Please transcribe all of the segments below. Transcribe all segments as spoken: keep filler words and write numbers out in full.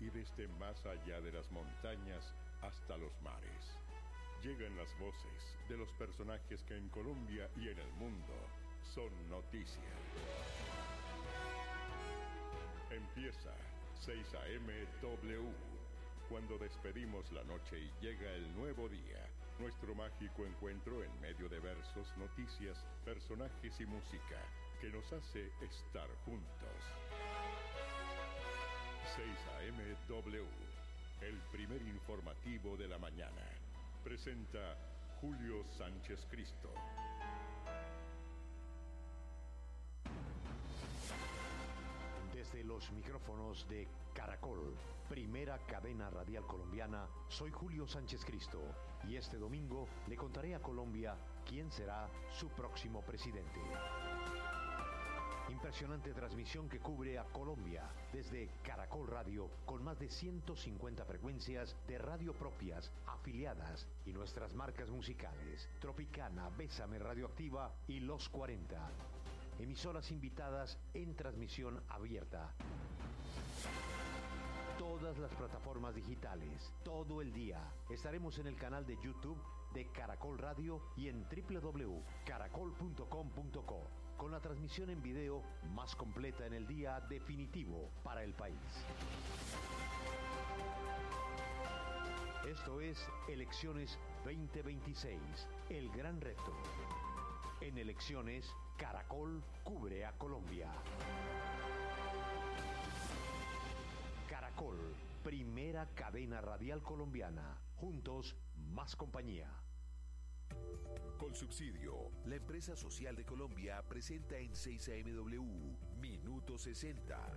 y desde más allá de las montañas hasta los mares. Llegan las voces de los personajes que en Colombia y en el mundo son noticia. Empieza seis A M W. Cuando despedimos la noche y llega el nuevo día, nuestro mágico encuentro en medio de versos, noticias, personajes y música que nos hace estar juntos. seis A M W, el primer informativo de la mañana. Presenta Julio Sánchez Cristo. Desde los micrófonos de Caracol, primera cadena radial colombiana, soy Julio Sánchez Cristo y este domingo le contaré a Colombia quién será su próximo presidente. Impresionante transmisión que cubre a Colombia desde Caracol Radio con más de ciento cincuenta frecuencias de radio propias, afiliadas y nuestras marcas musicales, Tropicana, Bésame Radioactiva y Los cuarenta. Emisoras invitadas en transmisión abierta. Todas las plataformas digitales, todo el día. Estaremos en el canal de YouTube de Caracol Radio y en doble u doble u doble u punto caracol punto com punto co, con la transmisión en video más completa en el día definitivo para el país. Esto es Elecciones veinte veintiséis, el gran reto. En elecciones, Caracol cubre a Colombia. Caracol, primera cadena radial colombiana. Juntos, más compañía. Colsubsidio, la empresa social de Colombia, presenta en seis A M W, Minuto sesenta.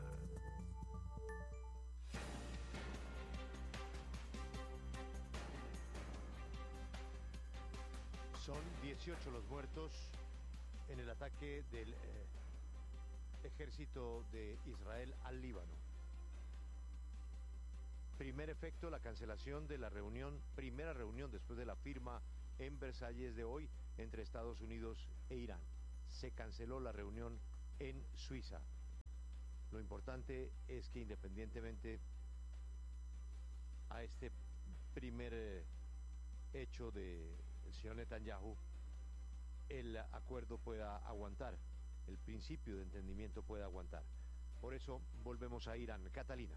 Son dieciocho los muertos en el ataque del eh, ejército de Israel al Líbano. Primer efecto, la cancelación de la reunión, primera reunión después de la firma en Versalles de hoy entre Estados Unidos e Irán. Se canceló la reunión en Suiza. Lo importante es que independientemente a este primer eh, hecho del señor Netanyahu, el acuerdo pueda aguantar, el principio de entendimiento pueda aguantar. Por eso volvemos a Irán. Catalina.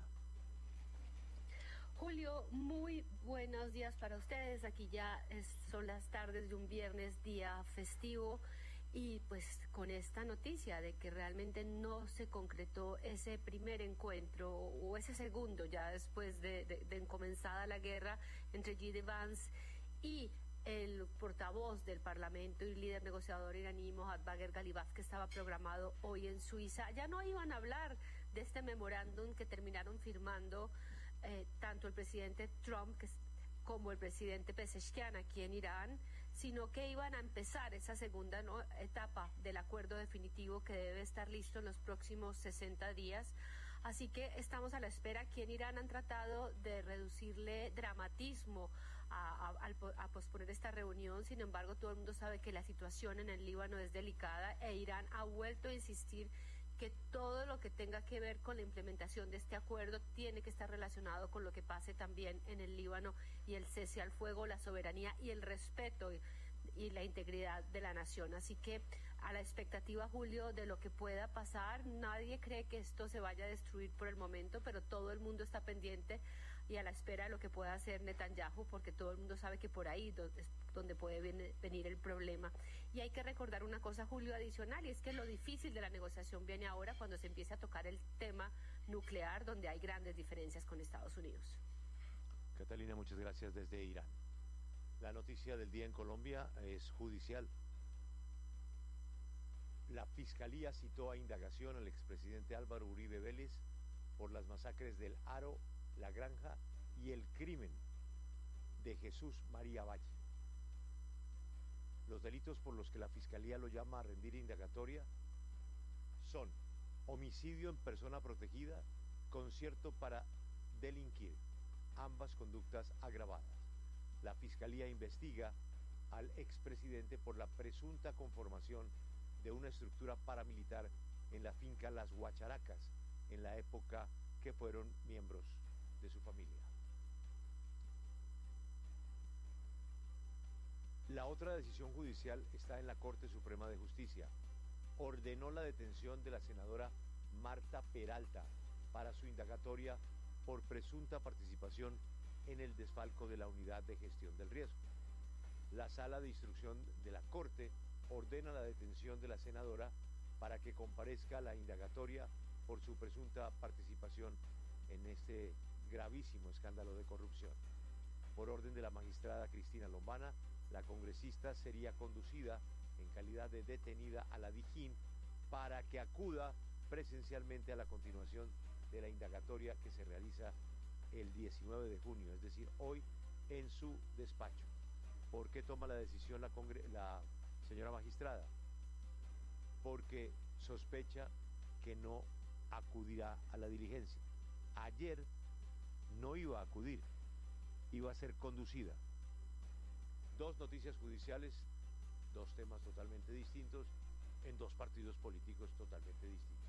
Julio, muy buenos días para ustedes. Aquí ya es, son las tardes de un viernes, día festivo, y pues con esta noticia de que realmente no se concretó ese primer encuentro o ese segundo ya después de, de, de comenzada la guerra entre J D. Vance y el portavoz del Parlamento y líder negociador iraní Mohammad Bagher Ghalibaf, que estaba programado hoy en Suiza. Ya no iban a hablar de este memorándum que terminaron firmando eh, tanto el presidente Trump que, como el presidente Pezeshkian aquí en Irán, sino que iban a empezar esa segunda ¿no? etapa del acuerdo definitivo que debe estar listo en los próximos sesenta días. Así que estamos a la espera. Aquí en Irán han tratado de reducirle dramatismo a, a, a posponer esta reunión. Sin embargo, todo el mundo sabe que la situación en el Líbano es delicada e Irán ha vuelto a insistir que todo lo que tenga que ver con la implementación de este acuerdo tiene que estar relacionado con lo que pase también en el Líbano y el cese al fuego, la soberanía y el respeto y, y la integridad de la nación. Así que a la expectativa, Julio, de lo que pueda pasar. Nadie cree que esto se vaya a destruir por el momento, pero todo el mundo está pendiente y a la espera de lo que pueda hacer Netanyahu, porque todo el mundo sabe que por ahí es donde puede venir el problema. Y hay que recordar una cosa, Julio, adicional, y es que lo difícil de la negociación viene ahora cuando se empiece a tocar el tema nuclear, donde hay grandes diferencias con Estados Unidos. Catalina, muchas gracias desde Irán. La noticia del día en Colombia es judicial. La Fiscalía citó a indagación al expresidente Álvaro Uribe Vélez por las masacres del Haro, La Granja y el crimen de Jesús María Valle. Los delitos por los que la Fiscalía lo llama a rendir indagatoria son homicidio en persona protegida, concierto para delinquir, ambas conductas agravadas. La Fiscalía investiga al expresidente por la presunta conformación de una estructura paramilitar en la finca Las Guacharacas, en la época que fueron miembros de otra decisión judicial está en la Corte Suprema de Justicia. Ordenó la detención de la senadora Marta Peralta para su indagatoria por presunta participación en el desfalco de la Unidad de Gestión del Riesgo. La Sala de Instrucción de la Corte ordena la detención de la senadora para que comparezca a la indagatoria por su presunta participación en este gravísimo escándalo de corrupción. Por orden de la magistrada Cristina Lombana, la congresista sería conducida en calidad de detenida a la Dijín para que acuda presencialmente a la continuación de la indagatoria que se realiza el diecinueve de junio, es decir, hoy, en su despacho. ¿Por qué toma la decisión la, congre- la señora magistrada? Porque sospecha que no acudirá a la diligencia. Ayer no iba a acudir, iba a ser conducida. Dos noticias judiciales, dos temas totalmente distintos, en dos partidos políticos totalmente distintos.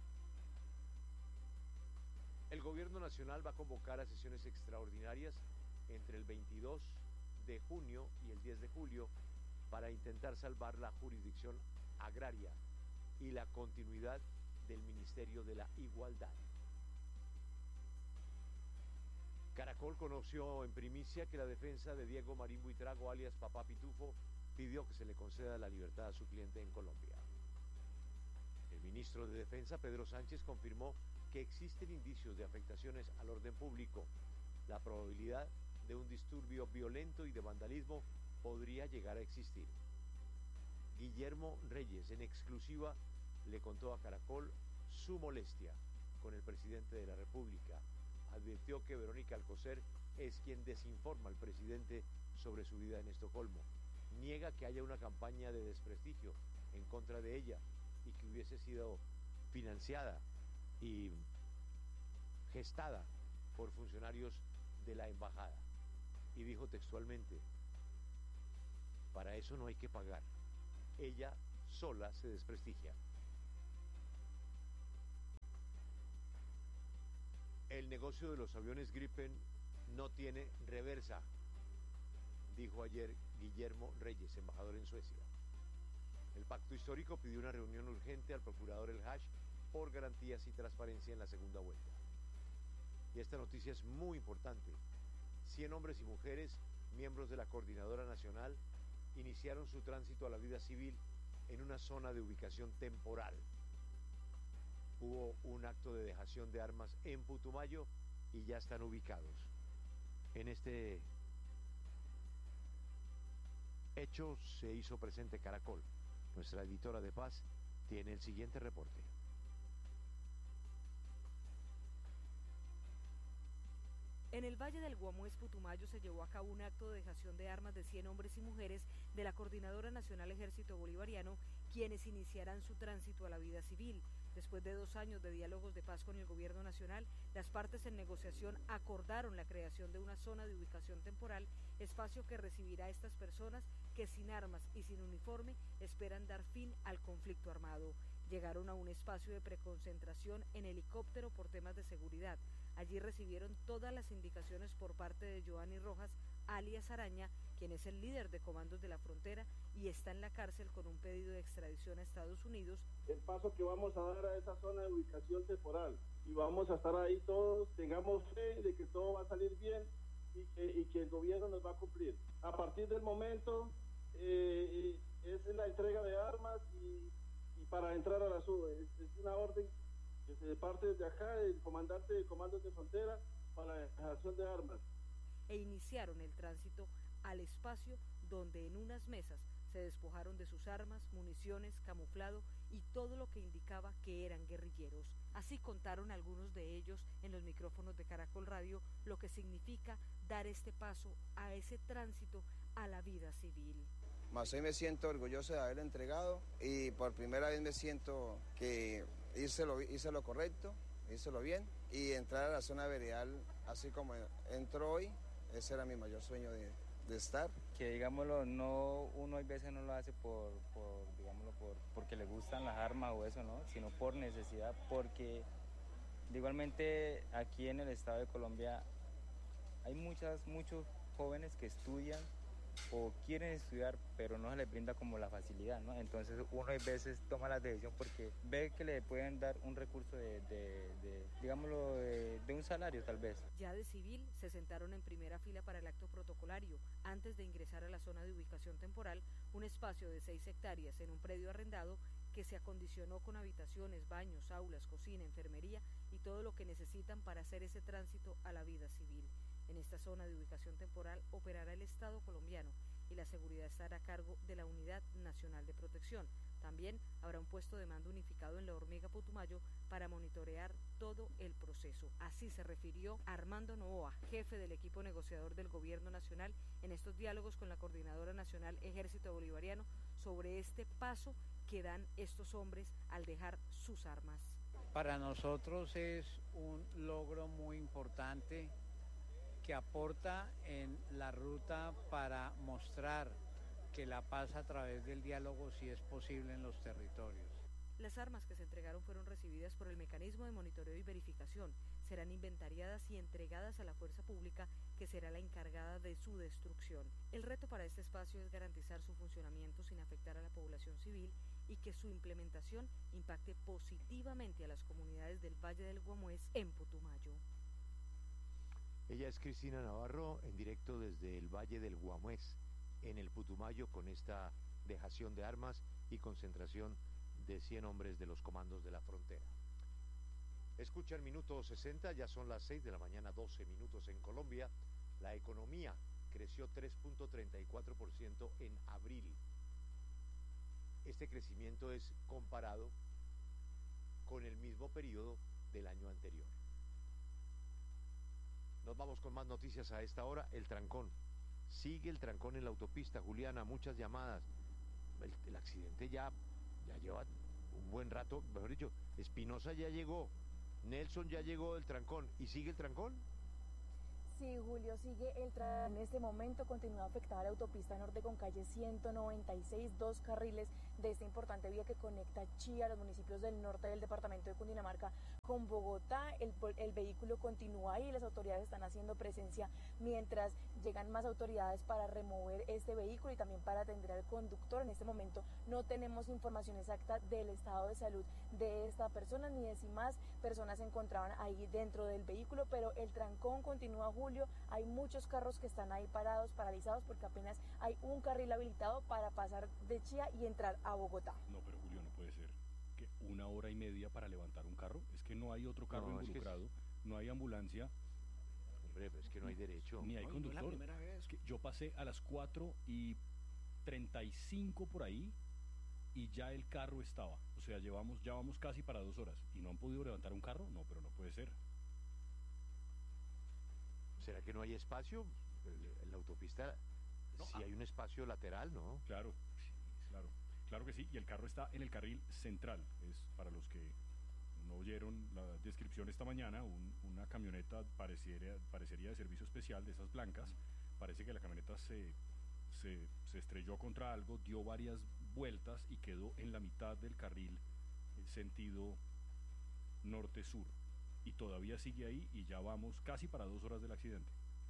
El gobierno nacional va a convocar a sesiones extraordinarias entre el veintidós de junio y el diez de julio para intentar salvar la jurisdicción agraria y la continuidad del Ministerio de la Igualdad. Caracol conoció en primicia que la defensa de Diego Marín Buitrago, alias Papá Pitufo, pidió que se le conceda la libertad a su cliente en Colombia. El ministro de Defensa, Pedro Sánchez, confirmó que existen indicios de afectaciones al orden público. La probabilidad de un disturbio violento y de vandalismo podría llegar a existir. Guillermo Reyes, en exclusiva, le contó a Caracol su molestia con el presidente de la República. Advirtió que Verónica Alcocer es quien desinforma al presidente sobre su vida en Estocolmo. Niega que haya una campaña de desprestigio en contra de ella y que hubiese sido financiada y gestada por funcionarios de la embajada. Y dijo textualmente: para eso no hay que pagar. Ella sola se desprestigia. El negocio de los aviones Gripen no tiene reversa, dijo ayer Guillermo Reyes, embajador en Suecia. El Pacto Histórico pidió una reunión urgente al procurador El Haj por garantías y transparencia en la segunda vuelta. Y esta noticia es muy importante. cien hombres y mujeres, miembros de la Coordinadora Nacional, iniciaron su tránsito a la vida civil en una zona de ubicación temporal. Hubo un acto de dejación de armas en Putumayo y ya están ubicados. En este hecho se hizo presente Caracol. Nuestra editora de paz tiene el siguiente reporte. En el Valle del Guamués, Putumayo, se llevó a cabo un acto de dejación de armas de cien hombres y mujeres de la Coordinadora Nacional Ejército Bolivariano, quienes iniciarán su tránsito a la vida civil. Después de dos años de diálogos de paz con el gobierno nacional, las partes en negociación acordaron la creación de una zona de ubicación temporal, espacio que recibirá a estas personas que sin armas y sin uniforme esperan dar fin al conflicto armado. Llegaron a un espacio de preconcentración en helicóptero por temas de seguridad. Allí recibieron todas las indicaciones por parte de Joanny Rojas, alias Araña, quien es el líder de comandos de la frontera y está en la cárcel con un pedido de extradición a Estados Unidos. El paso que vamos a dar a esa zona de ubicación temporal, y vamos a estar ahí todos, tengamos fe de que todo va a salir bien y que, y que el gobierno nos va a cumplir. A partir del momento eh, es la entrega de armas y, y para entrar a la SUBE, es, es una orden que se parte desde acá, el comandante de comandos de frontera, para la dejación de armas. E iniciaron el tránsito al espacio donde en unas mesas se despojaron de sus armas, municiones, camuflado y todo lo que indicaba que eran guerrilleros. Así contaron algunos de ellos en los micrófonos de Caracol Radio lo que significa dar este paso a ese tránsito a la vida civil. Más hoy me siento orgulloso de haberlo entregado y por primera vez me siento que hice lo, hice lo correcto, hice lo bien y entrar a la zona veredal así como entro hoy, ese era mi mayor sueño de, de estar. Que digámoslo, no, uno hay veces no lo hace por, por digámoslo, por, porque le gustan las armas o eso, ¿no? Sino por necesidad, porque igualmente aquí en el estado de Colombia hay muchas, muchos jóvenes que estudian o quieren estudiar, pero no se les brinda como la facilidad, ¿no? Entonces uno a veces toma la decisión porque ve que le pueden dar un recurso de, de, de digámoslo, de, de un salario tal vez. Ya de civil se sentaron en primera fila para el acto protocolario, antes de ingresar a la zona de ubicación temporal, un espacio de seis hectáreas en un predio arrendado que se acondicionó con habitaciones, baños, aulas, cocina, enfermería y todo lo que necesitan para hacer ese tránsito a la vida civil. En esta zona de ubicación temporal operará el Estado colombiano y la seguridad estará a cargo de la Unidad Nacional de Protección. También habrá un puesto de mando unificado en la Hormiga Putumayo para monitorear todo el proceso. Así se refirió Armando Novoa, jefe del equipo negociador del Gobierno Nacional, en estos diálogos con la Coordinadora Nacional Ejército Bolivariano sobre este paso que dan estos hombres al dejar sus armas. Para nosotros es un logro muy importante que aporta en la ruta para mostrar que la paz a través del diálogo sí es posible en los territorios. Las armas que se entregaron fueron recibidas por el mecanismo de monitoreo y verificación. Serán inventariadas y entregadas a la fuerza pública, que será la encargada de su destrucción. El reto para este espacio es garantizar su funcionamiento sin afectar a la población civil y que su implementación impacte positivamente a las comunidades del Valle del Guamués en Putumayo. Ella es Cristina Navarro, en directo desde el Valle del Guamués, en el Putumayo, con esta dejación de armas y concentración de cien hombres de los comandos de la frontera. Escucha el minuto sesenta, ya son las seis de la mañana, doce minutos en Colombia. La economía creció tres punto treinta y cuatro por ciento en abril. Este crecimiento es comparado con el mismo periodo del año anterior. Nos vamos con más noticias a esta hora. El trancón. Sigue el trancón en la autopista. Juliana, muchas llamadas. El, el accidente ya, ya lleva un buen rato. Mejor dicho, Espinosa ya llegó. Nelson ya llegó del trancón. ¿Y sigue el trancón? Sí, Julio, sigue el trancón. En este momento continúa afectada la autopista norte con calle ciento noventa y seis, dos carriles de esta importante vía que conecta Chía, los municipios del norte del departamento de Cundinamarca, con Bogotá. El, el vehículo continúa ahí, las autoridades están haciendo presencia mientras llegan más autoridades para remover este vehículo y también para atender al conductor. En este momento no tenemos información exacta del estado de salud de esta persona, ni de si más personas se encontraban ahí dentro del vehículo, pero el trancón continúa, Julio. Hay muchos carros que están ahí parados, paralizados, porque apenas hay un carril habilitado para pasar de Chía y entrar a Bogotá. No, pero Julio, no puede ser que una hora y media para levantar un carro. Es que no hay otro carro no, involucrado, es que es... no hay ambulancia. Hombre, pero es que no hay derecho. Ni hay no, conductor. No es la primera vez. Es que yo pasé a las cuatro y treinta y cinco por ahí y ya el carro estaba. O sea, llevamos, ya vamos casi para dos horas y no han podido levantar un carro. No, pero no puede ser. ¿Será que no hay espacio? En la autopista, no, si ah, hay un espacio lateral, ¿no? Claro, sí, claro. Claro que sí, y el carro está en el carril central. Es para los que no oyeron la descripción esta mañana, un, una camioneta pareciera, parecería de servicio especial, de esas blancas. Parece que la camioneta se, se, se estrelló contra algo, dio varias vueltas y quedó en la mitad del carril sentido norte-sur. Y todavía sigue ahí y ya vamos casi para dos horas del accidente.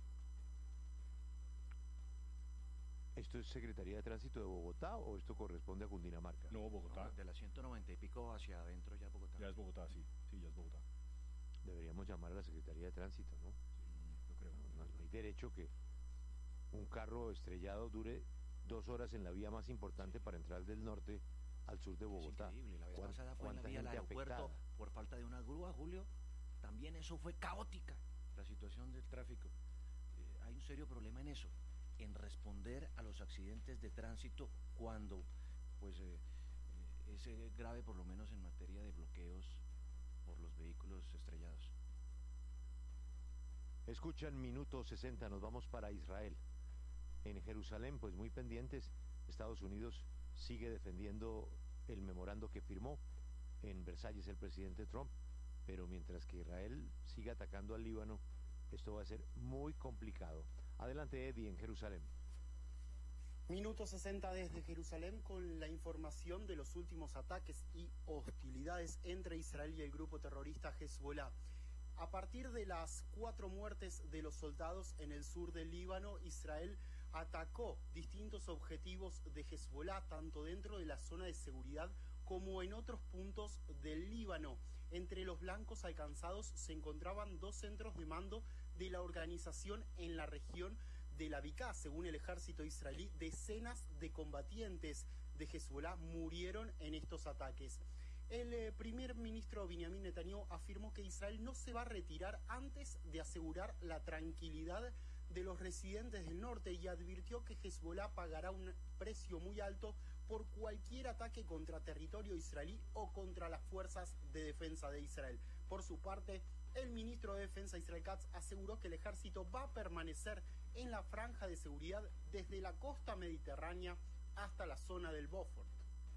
¿Esto es Secretaría de Tránsito de Bogotá o esto corresponde a Cundinamarca? No, Bogotá. No, de la ciento noventa y pico hacia adentro ya es Bogotá. Ya es Bogotá, sí, sí, ya es Bogotá. Deberíamos llamar a la Secretaría de Tránsito, ¿no? Sí, yo creo. No, no hay derecho que un carro estrellado dure dos horas en la vía más importante para entrar del norte al sur de Bogotá. Es increíble, la vez pasada fue en la vía al aeropuerto afectada? Por falta de una grúa, Julio. También eso fue caótica, la situación del tráfico. Eh, hay un serio problema en eso, en responder a los accidentes de tránsito cuando pues eh, eh, es eh, grave, por lo menos en materia de bloqueos por los vehículos estrellados. Escuchan minuto sesenta, nos vamos para Israel. En Jerusalén, pues muy pendientes, Estados Unidos sigue defendiendo el memorando que firmó en Versalles el presidente Trump, pero mientras que Israel sigue atacando al Líbano, esto va a ser muy complicado. Adelante, Eddie, en Jerusalén. Minuto sesenta desde Jerusalén con la información de los últimos ataques y hostilidades entre Israel y el grupo terrorista Hezbollah. A partir de las cuatro muertes de los soldados en el sur del Líbano, Israel atacó distintos objetivos de Hezbollah, tanto dentro de la zona de seguridad como en otros puntos del Líbano. Entre los blancos alcanzados se encontraban dos centros de mando de la organización en la región de la Bicá. Según el ejército israelí, decenas de combatientes de Hezbollah murieron en estos ataques. El eh, primer ministro Benjamin Netanyahu afirmó que Israel no se va a retirar antes de asegurar la tranquilidad de los residentes del norte y advirtió que Hezbollah pagará un precio muy alto por cualquier ataque contra territorio israelí o contra las fuerzas de defensa de Israel. Por su parte, el ministro de Defensa Israel Katz aseguró que el ejército va a permanecer en la franja de seguridad desde la costa mediterránea hasta la zona del Bósforo.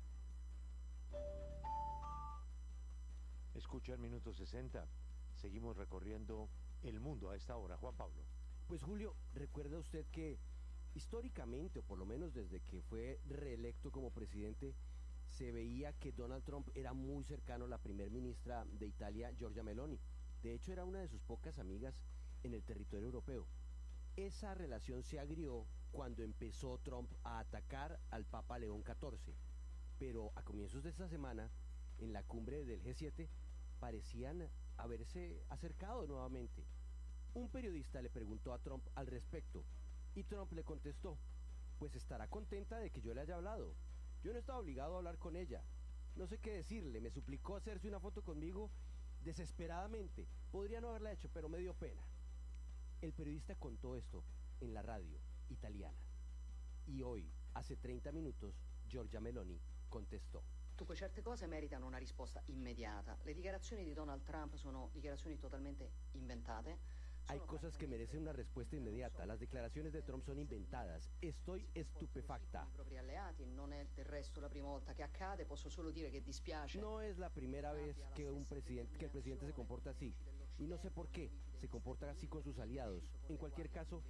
Escucha el minuto sesenta. Seguimos recorriendo el mundo a esta hora. Juan Pablo. Pues Julio, ¿recuerda usted que históricamente, o por lo menos desde que fue reelecto como presidente, se veía que Donald Trump era muy cercano a la primer ministra de Italia, Giorgia Meloni? De hecho, era una de sus pocas amigas en el territorio europeo. Esa relación se agrió cuando empezó Trump a atacar al Papa León catorce. Pero a comienzos de esta semana, en la cumbre del G siete, parecían haberse acercado nuevamente. Un periodista le preguntó a Trump al respecto y Trump le contestó: pues estará contenta de que yo le haya hablado. Yo no estaba obligado a hablar con ella. No sé qué decirle, me suplicó hacerse una foto conmigo desesperadamente. Podría no haberla hecho, pero me dio pena. El periodista contó esto en la radio italiana. Y hoy, hace treinta minutos, Giorgia Meloni contestò. Dunque, certe cose meritano una risposta immediata. Le dichiarazioni di Donald Trump sono dichiarazioni totalmente inventate. Hay cosas que merecen una respuesta inmediata. Las declaraciones de Trump son inventadas. Estoy estupefacta. Non è del resto la prima volta che accade, posso solo dire che dispiace. No es la primera vez que un presidente, que el presidente se comporta así. Y no sé por qué se comporta así con sus aliados. En cualquier caso,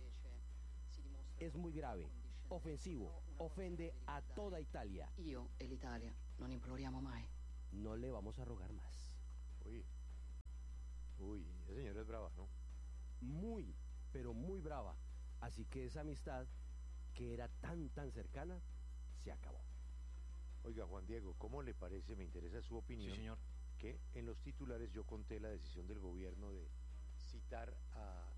es muy grave, ofensivo, ofende a toda Italia. Io e l'Italia non imploriamo mai. No le vamos a rogar más. Uy, uy, esa señora es brava, ¿no? Muy, pero muy brava. Así que esa amistad, que era tan, tan cercana, se acabó. Oiga, Juan Diego, ¿cómo le parece? Me interesa su opinión. Sí, señor. Que en los titulares yo conté la decisión del gobierno de citar a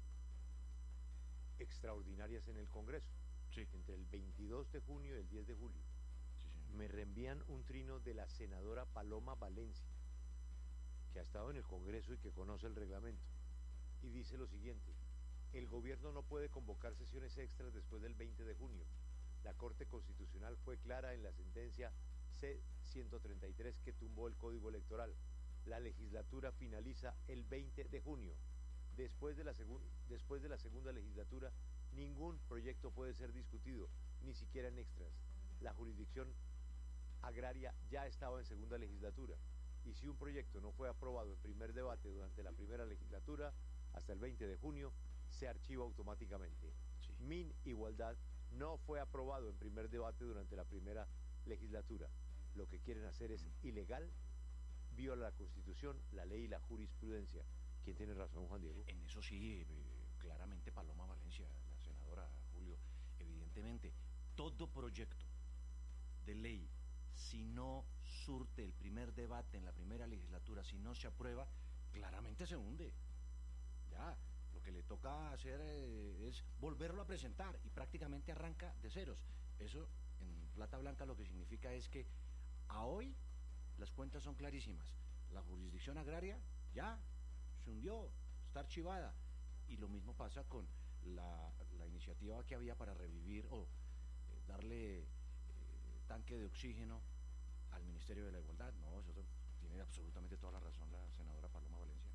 extraordinarias en el Congreso. Sí. Entre el veintidós de junio y el diez de julio. Sí, señor. Me reenvían un trino de la senadora Paloma Valencia, que ha estado en el Congreso y que conoce el reglamento. Y dice lo siguiente: el gobierno no puede convocar sesiones extras después del veinte de junio. La Corte Constitucional fue clara en la sentencia C ciento treinta y tres que tumbó el Código Electoral. La legislatura finaliza el veinte de junio. Después de la, segun- después de la segunda legislatura, ningún proyecto puede ser discutido, ni siquiera en extras. La jurisdicción agraria ya estaba en segunda legislatura. Y si un proyecto no fue aprobado en primer debate durante la primera legislatura, hasta el veinte de junio, se archiva automáticamente. Sí. Min Igualdad no fue aprobado en primer debate durante la primera legislatura. Lo que quieren hacer es ilegal, viola la Constitución, la ley y la jurisprudencia. ¿Quién tiene razón, Juan Diego? En eso sí, eh, claramente Paloma Valencia, la senadora Julio, evidentemente, todo proyecto de ley, si no surte el primer debate en la primera legislatura, si no se aprueba, claramente se hunde. Ya, lo que le toca hacer eh, es volverlo a presentar y prácticamente arranca de ceros. Eso, en plata blanca, lo que significa es que a hoy las cuentas son clarísimas. La jurisdicción agraria ya se hundió, está archivada. Y lo mismo pasa con la, la iniciativa que había para revivir o eh, darle eh, tanque de oxígeno al Ministerio de la Igualdad. No, eso tiene absolutamente toda la razón la senadora Paloma Valencia.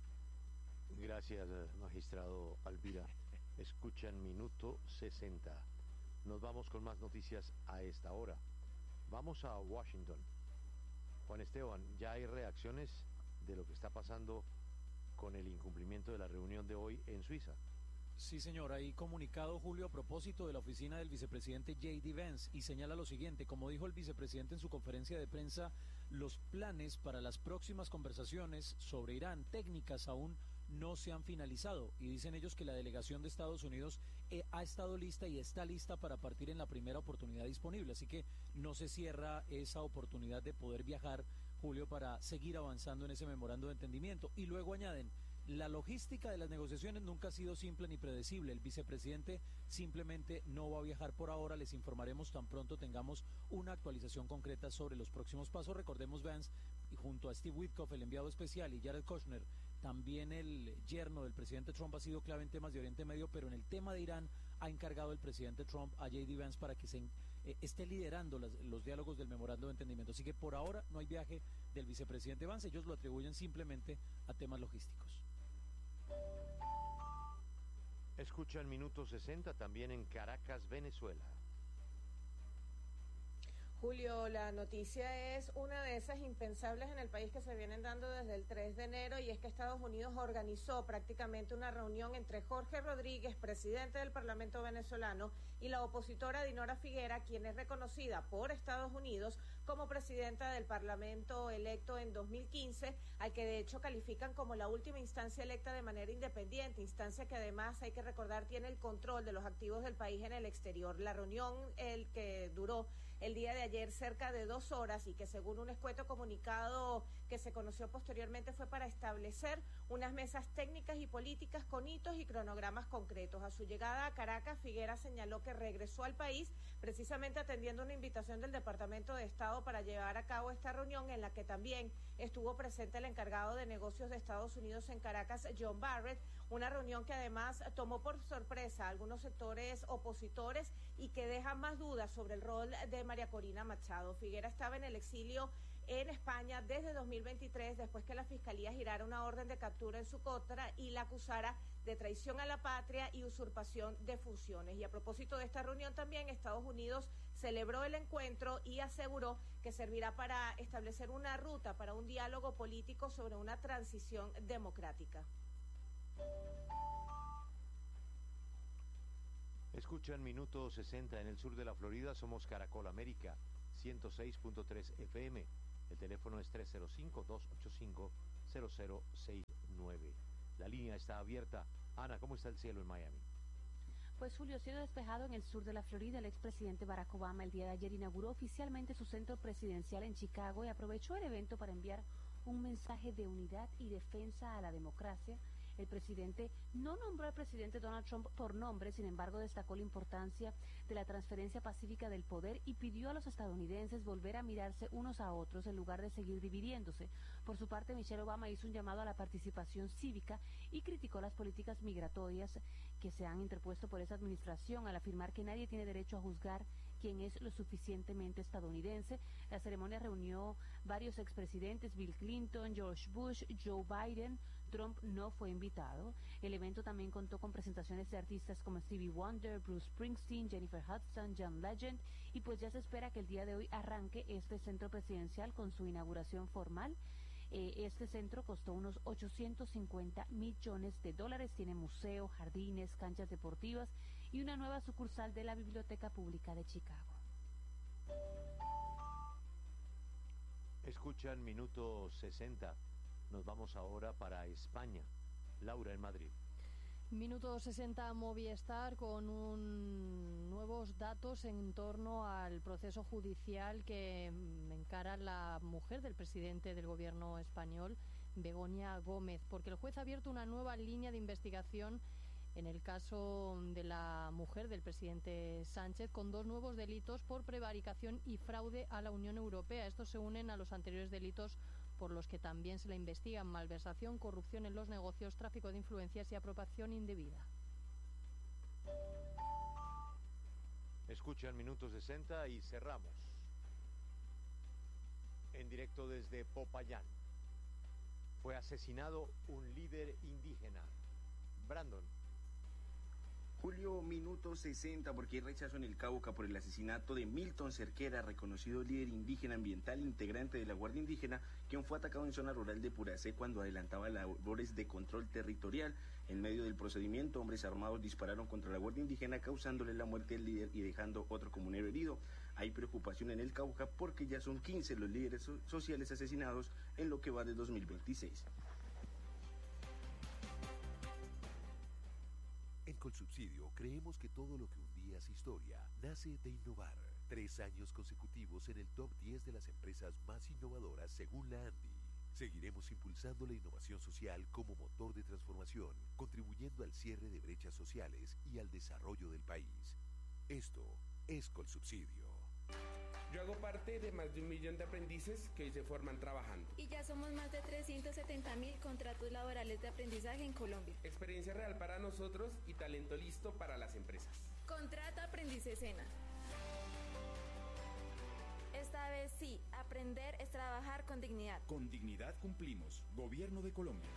Gracias, magistrado Alvira. Escuchan Minuto sesenta. Nos vamos con más noticias a esta hora. Vamos a Washington. Juan Esteban, ya hay reacciones de lo que está pasando con el incumplimiento de la reunión de hoy en Suiza. Sí, señor, hay comunicado, Julio, a propósito de la oficina del vicepresidente J D Vance, y señala lo siguiente: como dijo el vicepresidente en su conferencia de prensa, los planes para las próximas conversaciones sobre Irán, técnicas aún no se han finalizado y dicen ellos que la delegación de Estados Unidos eh, ha estado lista y está lista para partir en la primera oportunidad disponible, así que no se cierra esa oportunidad de poder viajar, Julio, para seguir avanzando en ese memorando de entendimiento. Y luego añaden, la logística de las negociaciones nunca ha sido simple ni predecible. El vicepresidente simplemente no va a viajar por ahora. Les informaremos tan pronto tengamos una actualización concreta sobre los próximos pasos. Recordemos, Vance, y junto a Steve Witkoff, el enviado especial, y Jared Kushner, también el yerno del presidente Trump, ha sido clave en temas de Oriente Medio, pero en el tema de Irán ha encargado el presidente Trump a J D Vance para que se eh, esté liderando las, los diálogos del memorando de entendimiento. Así que por ahora no hay viaje del vicepresidente Vance. Ellos lo atribuyen simplemente a temas logísticos. Escuchan Minuto sesenta también en Caracas, Venezuela. Julio, la noticia es una de esas impensables en el país que se vienen dando desde el tres de enero, y es que Estados Unidos organizó prácticamente una reunión entre Jorge Rodríguez, presidente del Parlamento venezolano, y la opositora Dinora Figuera, quien es reconocida por Estados Unidos como presidenta del Parlamento electo en dos mil quince, al que de hecho califican como la última instancia electa de manera independiente, instancia que además, hay que recordar, tiene el control de los activos del país en el exterior. La reunión, el que duró el día de ayer cerca de dos horas y que según un escueto comunicado que se conoció posteriormente fue para establecer unas mesas técnicas y políticas con hitos y cronogramas concretos. A su llegada a Caracas, Figuera señaló que regresó al país precisamente atendiendo una invitación del Departamento de Estado para llevar a cabo esta reunión, en la que también estuvo presente el encargado de negocios de Estados Unidos en Caracas, John Barrett, una reunión que además tomó por sorpresa a algunos sectores opositores y que deja más dudas sobre el rol de María Corina Machado. Figuera estaba en el exilio en España desde dos mil veintitrés, después que la Fiscalía girara una orden de captura en su contra y la acusara de traición a la patria y usurpación de funciones. Y a propósito de esta reunión también, Estados Unidos celebró el encuentro y aseguró que servirá para establecer una ruta para un diálogo político sobre una transición democrática. Escuchan Minuto sesenta en el sur de la Florida. Somos Caracol América, ciento seis punto tres F M. El teléfono es tres cero cinco, dos ocho cinco, cero cero seis nueve. La línea está abierta. Ana, ¿cómo está el cielo en Miami? Pues Julio, cielo despejado en el sur de la Florida. El expresidente Barack Obama el día de ayer inauguró oficialmente su centro presidencial en Chicago y aprovechó el evento para enviar un mensaje de unidad y defensa a la democracia. El presidente no nombró al presidente Donald Trump por nombre, sin embargo destacó la importancia de la transferencia pacífica del poder y pidió a los estadounidenses volver a mirarse unos a otros en lugar de seguir dividiéndose. Por su parte, Michelle Obama hizo un llamado a la participación cívica y criticó las políticas migratorias que se han interpuesto por esa administración, al afirmar que nadie tiene derecho a juzgar quién es lo suficientemente estadounidense. La ceremonia reunió varios expresidentes: Bill Clinton, George Bush, Joe Biden. Trump no fue invitado. El evento también contó con presentaciones de artistas como Stevie Wonder, Bruce Springsteen, Jennifer Hudson, John Legend, y pues ya se espera que el día de hoy arranque este centro presidencial con su inauguración formal. Eh, este centro costó unos ochocientos cincuenta millones de dólares, tiene museo, jardines, canchas deportivas y una nueva sucursal de la Biblioteca Pública de Chicago. Escuchan Minuto sesenta. Nos vamos ahora para España. Laura, en Madrid. Minuto sesenta Movistar con un, nuevos datos en torno al proceso judicial que encara la mujer del presidente del gobierno español, Begoña Gómez, porque el juez ha abierto una nueva línea de investigación en el caso de la mujer del presidente Sánchez, con dos nuevos delitos por prevaricación y fraude a la Unión Europea. Estos se unen a los anteriores delitos por los que también se le investigan: malversación, corrupción en los negocios, tráfico de influencias y apropiación indebida. Escuchan Minuto sesenta y cerramos en directo desde Popayán. Fue asesinado un líder indígena. Brandon. Julio, Minuto sesenta, porque hay rechazo en el Cauca por el asesinato de Milton Cerquera, reconocido líder indígena ambiental integrante de la Guardia Indígena, quien fue atacado en zona rural de Puracé cuando adelantaba labores de control territorial. En medio del procedimiento, hombres armados dispararon contra la Guardia Indígena, causándole la muerte al líder y dejando otro comunero herido. Hay preocupación en el Cauca porque ya son quince los líderes so- sociales asesinados en lo que va de dos mil veintiséis. Colsubsidio creemos que todo lo que un día es historia nace de innovar. Tres años consecutivos en el top diez de las empresas más innovadoras según la ANDI. Seguiremos impulsando la innovación social como motor de transformación, contribuyendo al cierre de brechas sociales y al desarrollo del país. Esto es Colsubsidio. Yo hago parte de más de un millón de aprendices que hoy se forman trabajando. Y ya somos más de trescientos setenta mil contratos laborales de aprendizaje en Colombia. Experiencia real para nosotros y talento listo para las empresas. Contrata Aprendices Sena. Esta vez sí, aprender es trabajar con dignidad. Con dignidad cumplimos. Gobierno de Colombia.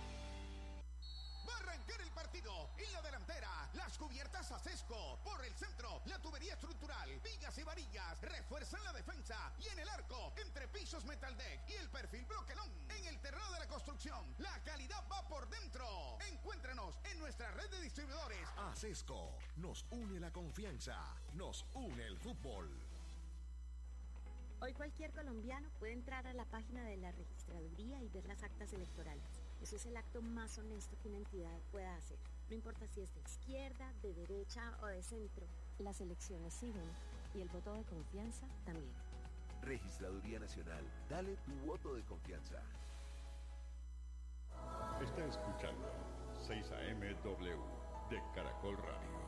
Va a arrancar el partido. En la delantera, las cubiertas Acesco. Por el centro, la tubería estructural, vigas y varillas refuerzan la defensa. Y en el arco, entre pisos Metaldeck y el perfil Broquelón. En el terreno de la construcción, la calidad va por dentro. Encuéntranos en nuestra red de distribuidores. Acesco, nos une la confianza, nos une el fútbol. Hoy cualquier colombiano puede entrar a la página de la registraduría y ver las actas electorales. Eso es el acto más honesto que una entidad pueda hacer. No importa si es de izquierda, de derecha o de centro. Las elecciones siguen y el voto de confianza también. Registraduría Nacional, dale tu voto de confianza. Está escuchando seis A M W de Caracol Radio.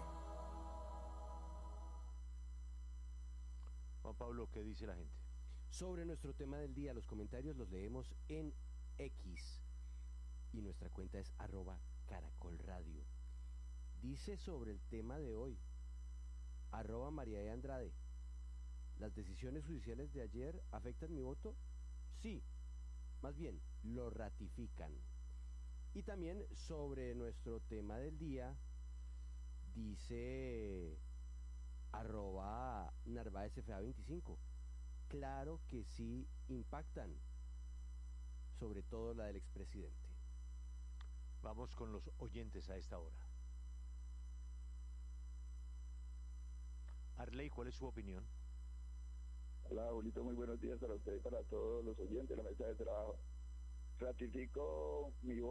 Juan Pablo, ¿qué dice la gente? Sobre nuestro tema del día, los comentarios los leemos en X y nuestra cuenta es arroba Caracol Radio. Dice sobre el tema de hoy, arroba María de Andrade, ¿las decisiones judiciales de ayer afectan mi voto? Sí, más bien, lo ratifican. Y también sobre nuestro tema del día, dice arroba Narváez F A veinticinco, claro que sí impactan, sobre todo la del expresidente. Vamos con los oyentes a esta hora. Arley, ¿cuál es su opinión? Hola, Julito, muy buenos días para usted y para todos los oyentes de la mesa de trabajo. Ratifico mi voto.